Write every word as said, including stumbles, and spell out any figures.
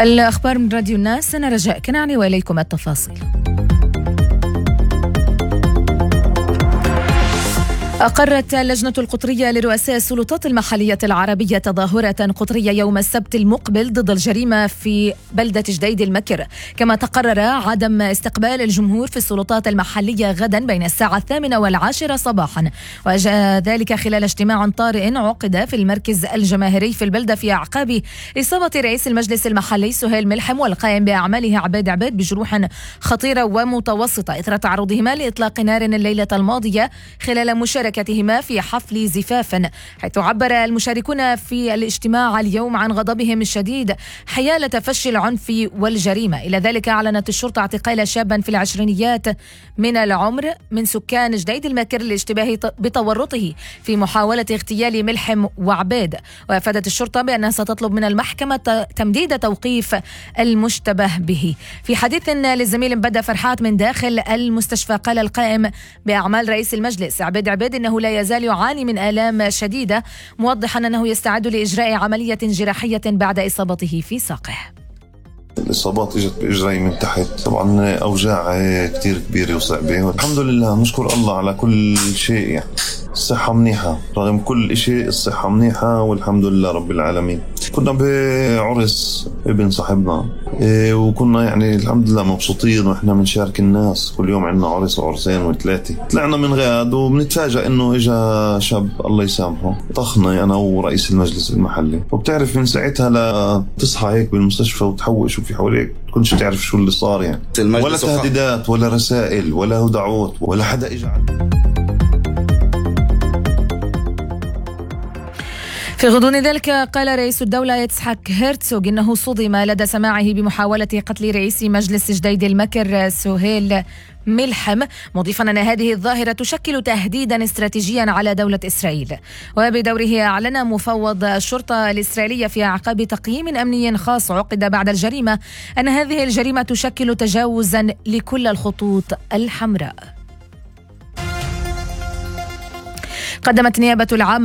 الأخبار من راديو الناس، أنا رجاء كنعاني وإليكم التفاصيل. أقرت اللجنة القطرية لرؤساء السلطات المحلية العربية تظاهرة قطرية يوم السبت المقبل ضد الجريمة في بلدة جديد المكر، كما تقرر عدم استقبال الجمهور في السلطات المحلية غدا بين الساعة الثامنة والعاشرة صباحا. وجاء ذلك خلال اجتماع طارئ عقد في المركز الجماهيري في البلدة في أعقاب إصابة رئيس المجلس المحلي سهيل ملحم والقائم بأعماله عبيد عبيد بجروح خطيرة ومتوسطة إثر تعرضهما لإطلاق نار الليلة الماضية خلال مشاركة مشاركتهما في حفل زفاف، حيث عبر المشاركون في الاجتماع اليوم عن غضبهم الشديد حيال تفشي العنف والجريمة. إلى ذلك أعلنت الشرطة اعتقال شابا في العشرينيات من العمر من سكان جديد المكر للاشتباه بتورطه في محاولة اغتيال ملحم وعبيد. وأفادت الشرطة بأنها ستطلب من المحكمة تمديد توقيف المشتبه به. في حديث للزميل بدأ فرحات من داخل المستشفى، قال القائم بأعمال رئيس المجلس عبيد عبيد إنه لا يزال يعاني من آلام شديدة، موضحا أنه يستعد لإجراء عملية جراحية بعد إصابته في ساقه. الإصابات اجت بإجري من تحت، طبعا أوجاع كتير كبيرة وصعبة، والحمد لله نشكر الله على كل شيء. يعني الصحة منيحة رغم كل شيء، الصحة منيحة والحمد لله رب العالمين. كنا بعرس ابن صاحبنا وكنا يعني الحمد لله مبسوطين، وإحنا بنشارك الناس كل يوم عندنا عرس وعرسين وثلاثة. طلعنا من غاد وبنتفاجأ إنه إجا شاب الله يسامحه طخنا أنا ورئيس المجلس المحلي، وبتعرف من ساعتها لا تصحى هيك بالمستشفى وتحوق شو في حواليك، كنتش تعرف شو اللي صار يعني، ولا تهديدات ولا رسائل ولا دعوات ولا حدا إجا. في غضون ذلك قال رئيس الدولة يتسحاق هيرتسوغ إنه صدم لدى سماعه بمحاولة قتل رئيس مجلس جديد المكر سهيل ملحم، مضيفا أن هذه الظاهرة تشكل تهديدا استراتيجيا على دولة إسرائيل. وبدوره أعلن مفوض الشرطة الإسرائيلية في أعقاب تقييم أمني خاص عقد بعد الجريمة أن هذه الجريمة تشكل تجاوزا لكل الخطوط الحمراء. قدمت نيابة العامة